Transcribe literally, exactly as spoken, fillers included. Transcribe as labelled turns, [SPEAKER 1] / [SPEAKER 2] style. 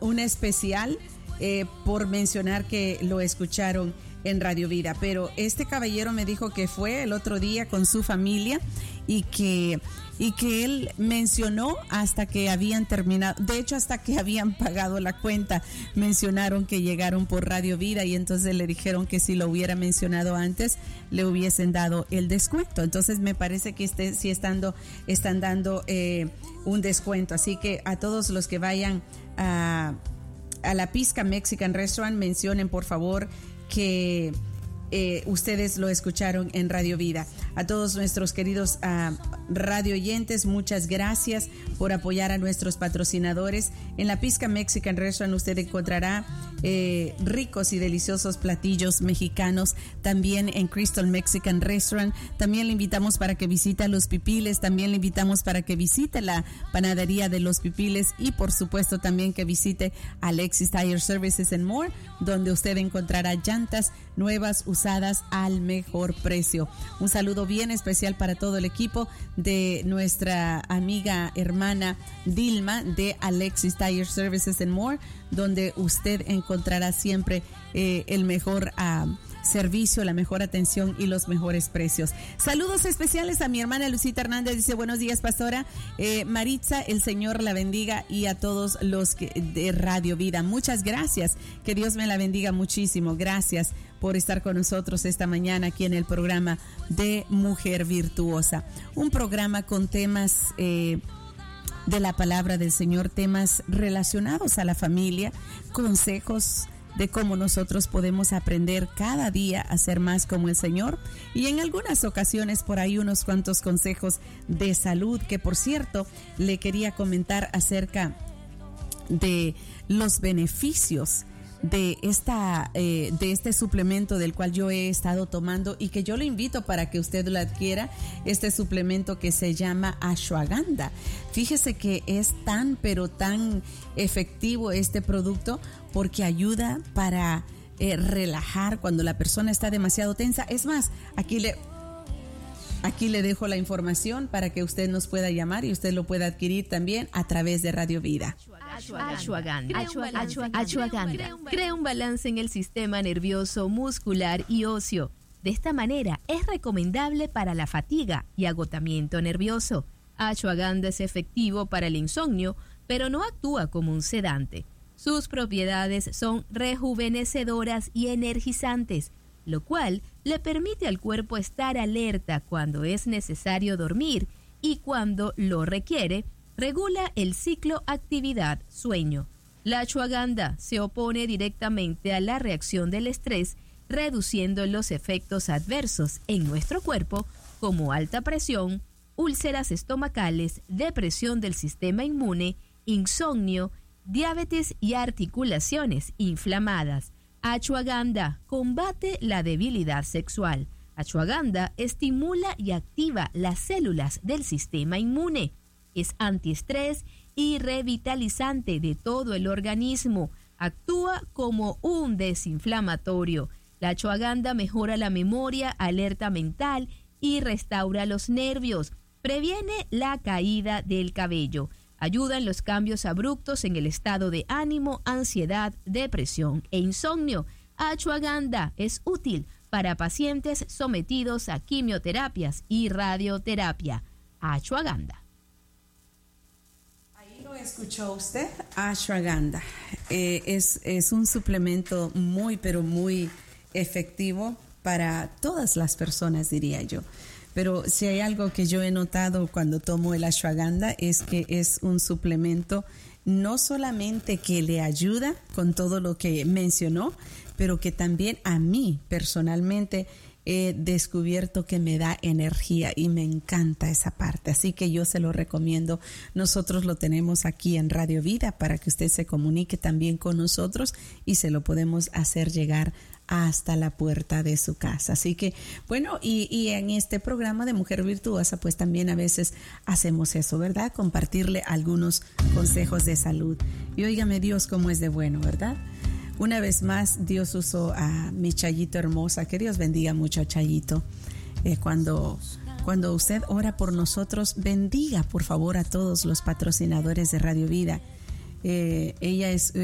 [SPEAKER 1] un especial eh, por mencionar que lo escucharon en Radio Vida, pero este caballero me dijo que fue el otro día con su familia y que y que él mencionó hasta que habían terminado, de hecho hasta que habían pagado la cuenta, mencionaron que llegaron por Radio Vida y entonces le dijeron que si lo hubiera mencionado antes le hubiesen dado el descuento. Entonces me parece que este, sí estando, están dando eh, un descuento, así que a todos los que vayan a, a la Pizca Mexican Restaurant, mencionen por favor que eh, ustedes lo escucharon en Radio Vida. A todos nuestros queridos uh, radio oyentes, muchas gracias por apoyar a nuestros patrocinadores. En la Pizca Mexican Restaurant usted encontrará eh, ricos y deliciosos platillos mexicanos. También en Crystal Mexican Restaurant. También le invitamos para que visite Los Pipiles. También le invitamos para que visite la panadería de Los Pipiles. Y por supuesto también que visite Alexis Tire Services and More, donde usted encontrará llantas nuevas usadas al mejor precio. Un saludo bien especial para todo el equipo de nuestra amiga hermana Dilma de Alexis Tire Services and More, donde usted encontrará siempre eh, el mejor uh, servicio, la mejor atención y los mejores precios. Saludos especiales a mi hermana Lucita Hernández, dice buenos días pastora, eh, Maritza, el Señor la bendiga, y a todos los que, de Radio Vida, muchas gracias, que Dios me la bendiga muchísimo, gracias por estar con nosotros esta mañana aquí en el programa de Mujer Virtuosa, un programa con temas eh, de la palabra del Señor, temas relacionados a la familia, consejos de cómo nosotros podemos aprender cada día a ser más como el Señor, y en algunas ocasiones por ahí unos cuantos consejos de salud, que por cierto le quería comentar acerca de los beneficios de esta eh, de este suplemento del cual yo he estado tomando y que yo le invito para que usted lo adquiera, este suplemento que se llama ashwagandha. Fíjese que es tan pero tan efectivo este producto porque ayuda para eh, relajar cuando la persona está demasiado tensa. Es más, aquí le Aquí le dejo la información para que usted nos pueda llamar y usted lo pueda adquirir también a través de Radio Vida.
[SPEAKER 2] Ashwagandha. Ashwagandha crea un balance en el sistema nervioso, muscular y óseo. De esta manera es recomendable para la fatiga y agotamiento nervioso. Ashwagandha es efectivo para el insomnio, pero no actúa como un sedante. Sus propiedades son rejuvenecedoras y energizantes, lo cual le permite al cuerpo estar alerta cuando es necesario dormir y cuando lo requiere, regula el ciclo actividad-sueño. La ashwagandha se opone directamente a la reacción del estrés, reduciendo los efectos adversos en nuestro cuerpo como alta presión, úlceras estomacales, depresión del sistema inmune, insomnio, diabetes y articulaciones inflamadas. Ashwagandha combate la debilidad sexual. Ashwagandha estimula y activa las células del sistema inmune. Es antiestrés y revitalizante de todo el organismo. Actúa como un desinflamatorio. La ashwagandha mejora la memoria, alerta mental y restaura los nervios. Previene la caída del cabello. Ayuda en los cambios abruptos en el estado de ánimo, ansiedad, depresión e insomnio. Ashwagandha es útil para pacientes sometidos a quimioterapias y radioterapia. Ashwagandha.
[SPEAKER 1] Ahí lo escuchó usted, ashwagandha. Eh, es, es un suplemento muy, pero muy efectivo para todas las personas, diría yo. Pero si hay algo que yo he notado cuando tomo el ashwagandha es que es un suplemento no solamente que le ayuda con todo lo que mencionó, pero que también a mí personalmente he descubierto que me da energía y me encanta esa parte. Así que yo se lo recomiendo. Nosotros lo tenemos aquí en Radio Vida para que usted se comunique también con nosotros y se lo podemos hacer llegar hasta la puerta de su casa. Así que, bueno, y, y en este programa de Mujer Virtuosa, pues también a veces hacemos eso, ¿verdad? Compartirle algunos consejos de salud. Y óigame Dios cómo es de bueno, ¿verdad? Una vez más, Dios usó a mi Chayito hermosa. Que Dios bendiga mucho a Chayito. Eh, cuando, cuando usted ora por nosotros, bendiga por favor a todos los patrocinadores de Radio Vida. Eh, ella es